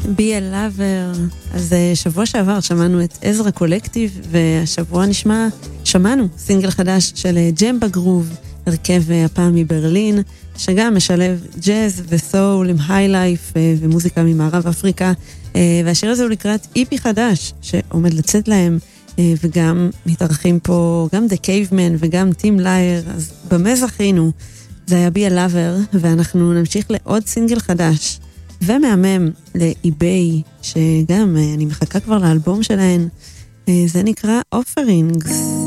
Be a Lover. אז שבוע שעבר שמענו את עזרא קולקטיב, והשבוע שמענו סינגל חדש של ג'מבה גרוב, הרכב הפעם מברלין, שגם משלב ג'אז וסול עם היילייף ומוזיקה ממערב אפריקה, והשיר הזה הוא לקראת איפי חדש שעומד לצאת להם, וגם מתארחים פה גם The Caveman וגם טים לייר, אז במה זכינו? זה היה Be a Lover, ואנחנו נמשיך לעוד סינגל חדש ומהמם לאיביי, שגם אני מחכה כבר לאלבום שלהן, זה נקרא Offerings.